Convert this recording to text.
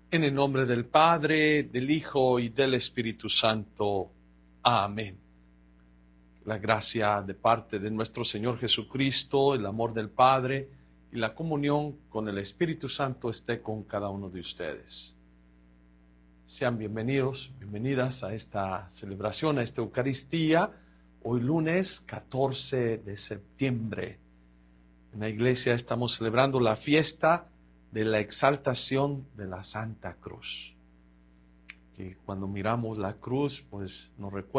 En el nombre del Padre, del Hijo y del Espíritu Santo. Amén. La gracia de parte de nuestro Señor Jesucristo, el amor del Padre y la comunión con el Espíritu Santo esté con cada uno de ustedes. Sean bienvenidos, bienvenidas a esta celebración, a esta Eucaristía, hoy lunes 14 de septiembre. En la iglesia estamos celebrando la fiesta de la exaltación de la Santa Cruz. Que cuando miramos la cruz, pues nos recuerda